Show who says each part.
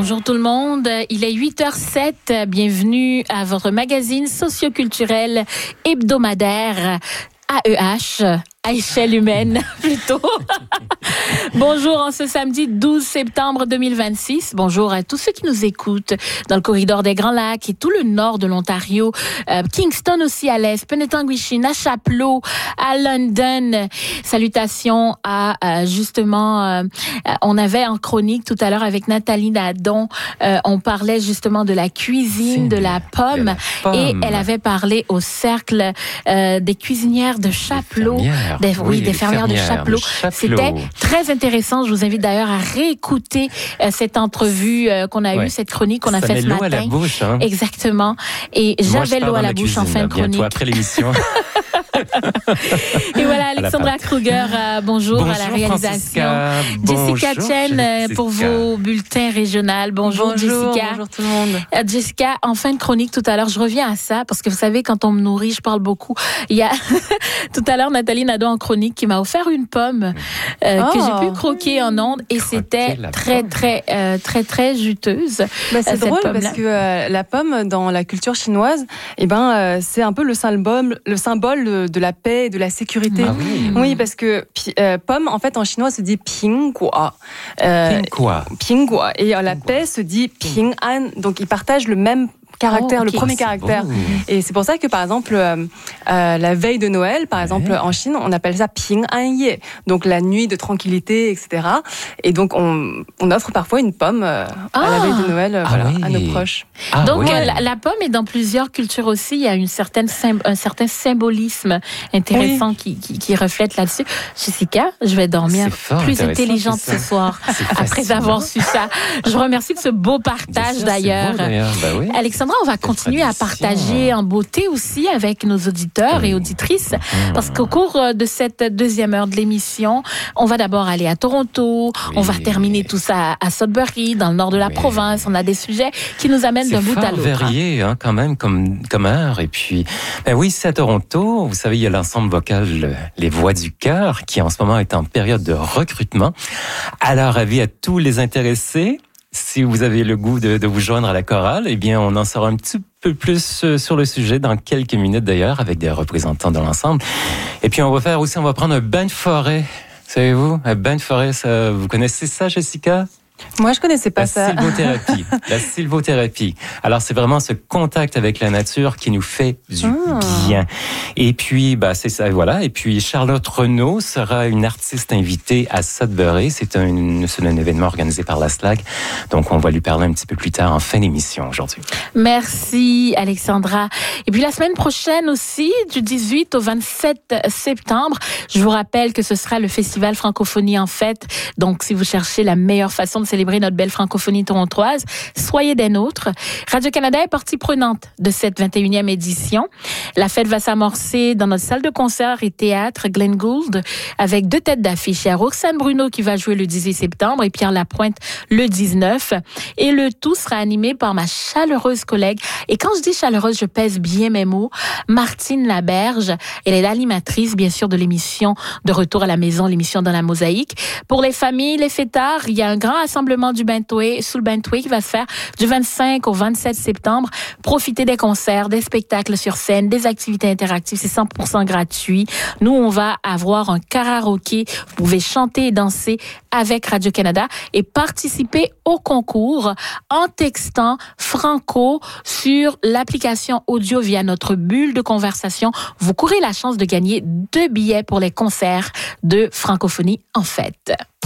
Speaker 1: Bonjour tout le monde, il est 8h07, bienvenue à votre magazine socioculturel hebdomadaire AEH, à échelle humaine plutôt. Bonjour en ce samedi 12 septembre 2026. Bonjour à tous ceux qui nous écoutent dans le corridor des Grands Lacs et tout le nord de l'Ontario, Kingston aussi à l'est, Penetanguishene, à Chapleau, à London. Salutations à justement, on avait en chronique tout à l'heure avec Nathalie Nadon, on parlait justement de la cuisine, de la pomme, et elle avait parlé au cercle des cuisinières de Chapleau. Des fermières de Chapleau. C'était très intéressant. Je vous invite d'ailleurs à réécouter cette entrevue qu'on a eue, cette chronique qu'on a faite ce matin.
Speaker 2: Ça met l'eau à la bouche, hein?
Speaker 1: Exactement. Et j'avais l'eau à la bouche en fin de chronique.
Speaker 2: Bientôt après l'émission.
Speaker 1: Et voilà, Alexandra Kruger, bonjour à la réalisation. Jessica Chen pour vos bulletins régionaux. Bonjour Jessica.
Speaker 3: Bonjour tout le monde.
Speaker 1: Jessica, en fin de chronique tout à l'heure, je reviens à ça parce que vous savez, quand on me nourrit, je parle beaucoup. Il y a tout à l'heure Nathalie Nadon en chronique qui m'a offert une pomme que j'ai pu croquer en ondes et c'était très juteuse.
Speaker 3: C'est drôle parce que la pomme dans la culture chinoise, c'est un peu le symbole de la paix et de la sécurité.
Speaker 2: Ah oui.
Speaker 3: Oui, parce que pomme, en fait, en chinois, se dit pingguo. Pingguo. Et la paix se dit ping'an. Donc, ils partagent le même caractère, le premier caractère. Et c'est pour ça que, par exemple, la veille de Noël, par exemple, en Chine, on appelle ça Ping-An-Ye, donc la nuit de tranquillité, etc. Et donc, on offre parfois une pomme à la veille de Noël à nos proches.
Speaker 1: Donc, la pomme est dans plusieurs cultures aussi. Il y a un certain symbolisme intéressant qui reflète là-dessus. Jessica, je vais dormir plus intelligente ce soir après avoir su ça. Je vous remercie de ce beau partage d'ailleurs. Alexandra, on va continuer à partager en beauté aussi avec nos auditeurs et auditrices parce qu'au cours de cette deuxième heure de l'émission, on va d'abord aller à Toronto, on va terminer tout ça à Sudbury, dans le nord de la province. On a des sujets qui nous amènent d'un bout à l'autre.
Speaker 2: C'est varié quand même comme heure. Et puis, c'est à Toronto. Vous savez, il y a l'ensemble vocal Les Voix du Cœur qui en ce moment est en période de recrutement. Alors, avis à tous les intéressés. Si vous avez le goût de vous joindre à la chorale, eh bien, on en saura un petit peu plus sur le sujet dans quelques minutes d'ailleurs, avec des représentants de l'ensemble. Et puis, on va prendre un bain de forêt. Savez-vous, un bain de forêt, ça, vous connaissez ça, Jessica?
Speaker 3: Moi, je connaissais pas ça.
Speaker 2: La sylvothérapie. Alors, c'est vraiment ce contact avec la nature qui nous fait du bien. Et puis, c'est ça, voilà. Et puis, Charlotte Renaud sera une artiste invitée à Sudbury. C'est un événement organisé par la SLAG. Donc, on va lui parler un petit peu plus tard en fin d'émission aujourd'hui.
Speaker 1: Merci, Alexandra. Et puis, la semaine prochaine aussi, du 18 au 27 septembre, je vous rappelle que ce sera le Festival Francophonie en fête. Donc, si vous cherchez la meilleure façon de célébrer notre belle francophonie torontoise, soyez des nôtres. Radio-Canada est partie prenante de cette 21e édition. La fête va s'amorcer dans notre salle de concert et théâtre Glenn Gould avec 2 têtes d'affiche. Il y a Roxane Bruno qui va jouer le 18 septembre et Pierre Lapointe le 19. Et le tout sera animé par ma chaleureuse collègue. Et quand je dis chaleureuse, je pèse bien mes mots. Martine Laberge. Elle est l'animatrice, bien sûr, de l'émission de Retour à la maison, l'émission dans la mosaïque. Pour les familles, les fêtards, il y a un grand rassemblement du Bentway, sous le Bentway qui va se faire du 25 au 27 septembre. Profitez des concerts, des spectacles sur scène, des activités interactives. C'est 100% gratuit. Nous, on va avoir un karaoké. Vous pouvez chanter et danser avec Radio-Canada et participer au concours en textant Franco sur l'application audio via notre bulle de conversation. Vous courez la chance de gagner 2 billets pour les concerts de francophonie en fête.